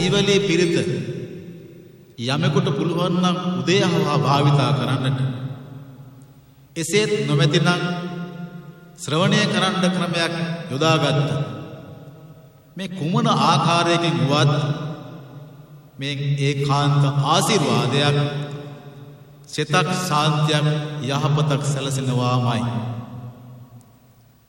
ඊවලේ පිරිත යමෙකුට පුළුවන් නම් උදේහවා භාවිතා කරන්නට. එසේත් නොමැතිනම් ශ්‍රවණය කරන්න ක්‍රමයක් යොදාගත්ත. මේ කුමන ආකාරයකින් වුවත් මේ ඒකාන්ත ආශිර්වාදයක් සිතක් සාන්තියක් යහපතක් සැලසෙනවාමයි.